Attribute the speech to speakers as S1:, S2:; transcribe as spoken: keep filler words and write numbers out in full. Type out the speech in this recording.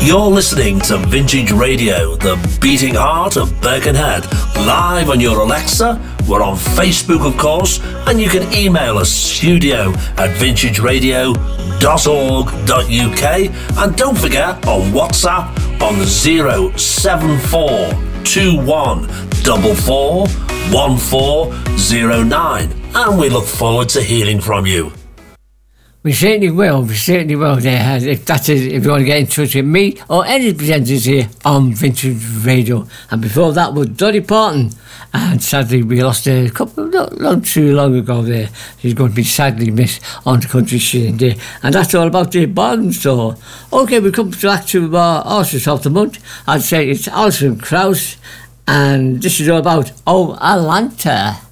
S1: You're listening to Vintage Radio, the beating heart of Birkenhead, live on your Alexa. We're on Facebook, of course, and you can email us studio at vintage radio dot org dot U K, and don't forget on WhatsApp on zero seven four two one four four one four zero nine, and we look forward to hearing from you.
S2: We certainly will, we certainly will. There, if that's it, if you want to get in touch with me or any presenters here on Vintage Radio. And before that was Dolly Parton, and sadly we lost her a couple, not, not too long ago there. She's going to be sadly missed on the country scene there. And that's all about the bargain store. Okay, we come back to our artist of the month. I'd say it's Alison Krauss, and this is all about Oh Atlanta.